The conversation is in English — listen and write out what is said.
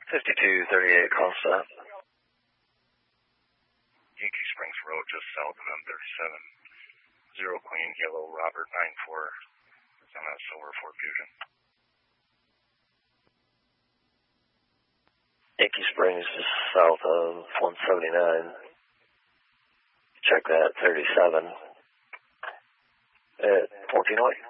5238, call stop. Yankee Springs Road, just south of M37. Zero Queen, Yellow Robert 94. It's on a Silver Ford Fusion. Yankee Springs, just south of 179. Check that, 37 at 1408.